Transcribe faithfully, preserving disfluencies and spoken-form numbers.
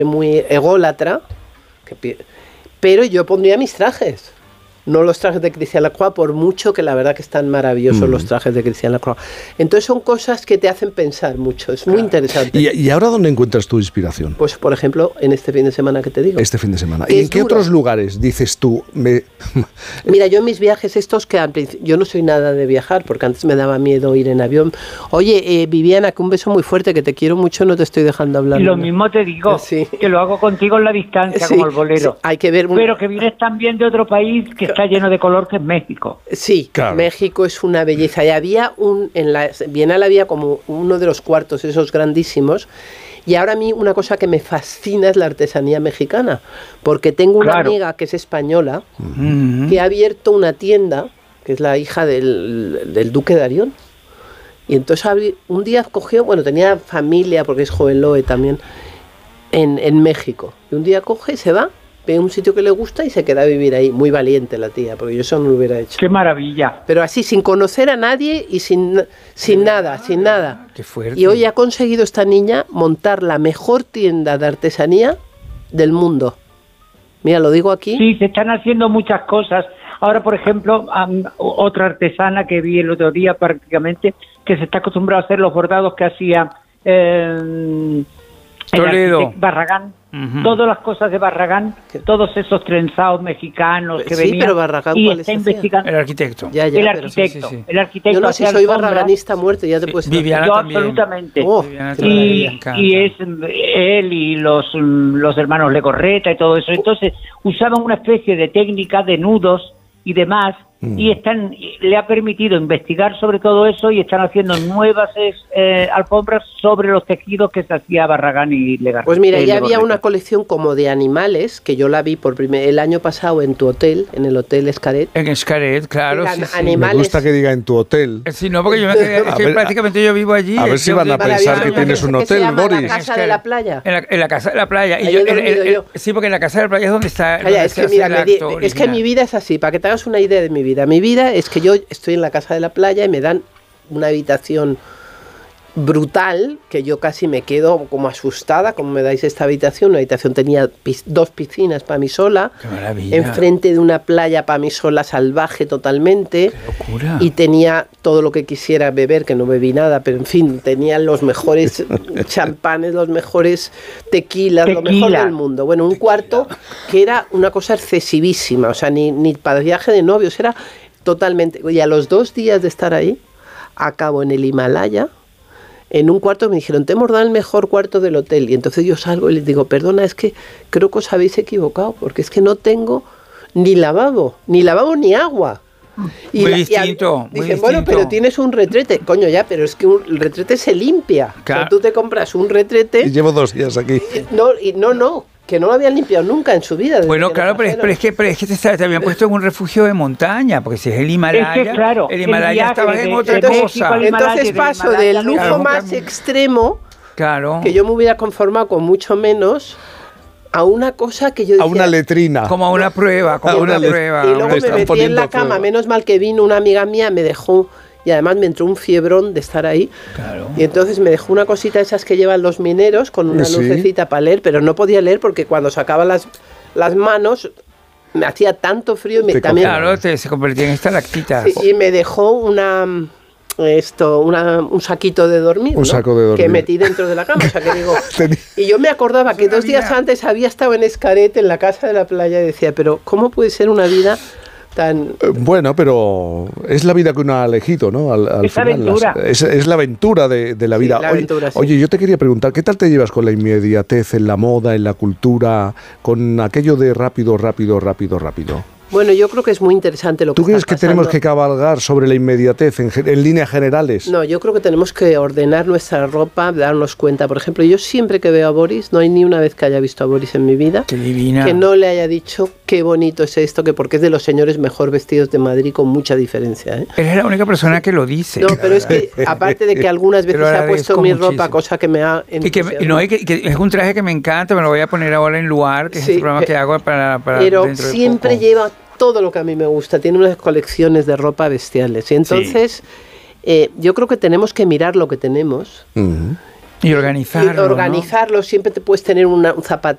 muy ególatra, que, pero yo pondría mis trajes. No los trajes de Christian Lacroix, por mucho que la verdad que están maravillosos mm. los trajes de Christian Lacroix. Entonces son cosas que te hacen pensar mucho, es muy claro. interesante. ¿Y, ¿Y ahora dónde encuentras tu inspiración? Pues por ejemplo, en este fin de semana que te digo. Este fin de semana. ¿Y en qué duro. otros lugares dices tú? Me... Mira, yo en mis viajes estos, que yo no soy nada de viajar, porque antes me daba miedo ir en avión. Oye, eh, Viviana, que un beso muy fuerte, que te quiero mucho, no te estoy dejando hablar. Y lo mismo te digo, sí. que lo hago contigo en la distancia, sí, como el bolero. Sí, hay que ver un... Pero que vienes también de otro país que está lleno de color, que es México. Sí, claro. México es una belleza. Y había un, en la Bienal había como uno de los cuartos, esos grandísimos, y ahora a mí una cosa que me fascina es la artesanía mexicana, porque tengo una claro. amiga que es española, uh-huh. que ha abierto una tienda, que es la hija del, del duque de Arión, y entonces un día cogió, bueno, tenía familia, porque es Joveloe también, en, en México, y un día coge y se va, ve un sitio que le gusta y se queda a vivir ahí. Muy valiente la tía, porque yo eso no lo hubiera hecho. ¡Qué maravilla! Pero así, sin conocer a nadie y sin, sin nada, sin nada. ¡Qué fuerte! Y hoy ha conseguido esta niña montar la mejor tienda de artesanía del mundo. Mira, lo digo aquí. Sí, se están haciendo muchas cosas. Ahora, por ejemplo, um, otra artesana que vi el otro día prácticamente, que se está acostumbrado a hacer los bordados que hacía eh, Toledo. Barragán. Uh-huh. Todas las cosas de Barragán, todos esos trenzados mexicanos que sí, venían pero Barragán, y ¿cuál está es investigando el arquitecto. Ya, ya, el pero arquitecto, sí, sí, sí. el arquitecto. Yo no sé, si soy barraganista muerto, ya te sí, puedes. Viviana yo también. absolutamente. Oh, y, y es él y los los hermanos Legorreta y todo eso. Entonces usaban una especie de técnica de nudos y demás. Mm. Y están le ha permitido investigar sobre todo eso y están haciendo nuevas eh, alfombras sobre los tejidos que se hacía Barragán y Legarreta. Pues mira, ya había una colección como de animales que yo la vi por primer el año pasado en tu hotel, en el hotel Escaret. En Escaret, claro. Sí, sí. Me gusta que diga en tu hotel. Sí, no, porque yo me quedé, es que ver, prácticamente yo vivo allí. A ver si van a pensar que tienes un hotel, Boris. En la casa de la playa. En la, en la casa de la playa. Y Ahí yo, he el, el, el, yo. Sí, porque en la casa de la playa es donde está. Calla, donde es, se que, hace mira, el me acto di, es original. que mi vida es así, para que te hagas una idea de mi vida. Mi vida es que yo estoy en la casa de la playa y me dan una habitación brutal, que yo casi me quedo como asustada, como me dais esta habitación. Una habitación tenía pis, dos piscinas para mí sola, ¡qué maravilla! Enfrente de una playa para mí sola salvaje totalmente. ¡Qué locura! Y tenía todo lo que quisiera beber, que no bebí nada, pero en fin, tenía los mejores champanes, los mejores tequilas, Tequila. lo mejor del mundo. Bueno, un Tequila. cuarto que era una cosa excesivísima, o sea, ni, ni para viaje de novios, era totalmente... Y a los dos días de estar ahí, acabo en el Himalaya, en un cuarto me dijeron, te hemos dado el mejor cuarto del hotel. Y entonces yo salgo y les digo, perdona, es que creo que os habéis equivocado, porque es que no tengo ni lavabo, ni lavabo ni agua. Y muy la, distinto. Y a, dicen, bueno, pero tienes un retrete. Coño, ya, pero es que un, el retrete se limpia. Claro. O sea, tú te compras un retrete... Y llevo dos días aquí. Y, no, y no, no. Que no lo habían limpiado nunca en su vida. Bueno, claro, pero es, pero es que, pero es que te, te habían puesto en un refugio de montaña, porque si es el Himalaya, es que, claro, el Himalaya estaba en otra entonces, cosa. Entonces paso del lujo claro, más claro. extremo, claro. que yo me hubiera conformado con mucho menos, a una cosa que yo decía... A una letrina. Como a una prueba, como a una entonces, prueba. Y luego me, me metí en la cama, prueba. menos mal que vino una amiga mía, me dejó... Y además me entró un fiebrón de estar ahí. Claro. Y entonces me dejó una cosita esas que llevan los mineros con una ¿sí? lucecita para leer, pero no podía leer porque cuando sacaba las, las manos me hacía tanto frío. Y me, también, claro, te, se convertía en estalactitas. Sí, y me dejó una... esto una, un saquito de dormir, un ¿no? saco de dormir que metí dentro de la cama, o sea que digo y yo me acordaba que dos días antes había estado en Escaret, en la casa de la playa, y decía, pero ¿cómo puede ser una vida tan... Bueno, pero es la vida que uno ha elegido, ¿no? Al, al es final, aventura. Las, es, es la aventura de, de la vida. Sí, la aventura, oye, sí. oye, yo te quería preguntar, ¿qué tal te llevas con la inmediatez en la moda, en la cultura, con aquello de rápido, rápido, rápido, rápido? Bueno, yo creo que es muy interesante lo que ¿Tú crees está que tenemos que cabalgar sobre la inmediatez en, en líneas generales? No, yo creo que tenemos que ordenar nuestra ropa, darnos cuenta. Por ejemplo, yo siempre que veo a Boris, no hay ni una vez que haya visto a Boris en mi vida, qué divina, que no le haya dicho qué bonito es esto, que porque es de los señores mejor vestidos de Madrid, con mucha diferencia, ¿eh? Eres la única persona que lo dice. No, pero es que aparte de que algunas veces se ha puesto mi muchísimo. ropa, cosa que me ha y que, no, y que, que es un traje que me encanta, me lo voy a poner ahora en Luar, que sí, es el programa que hago para, para pero dentro de siempre poco. lleva todo lo que a mí me gusta, tiene unas colecciones de ropa bestiales. Y entonces sí. eh, yo creo que tenemos que mirar lo que tenemos. Uh-huh. Y organizarlo. Y organizarlo, ¿no? Siempre te puedes tener una, un zapat,